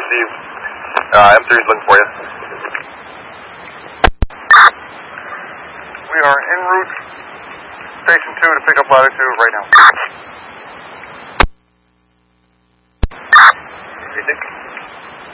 received. M3 is looking for you. We are en route, Station 2 to pick up Latitude right now.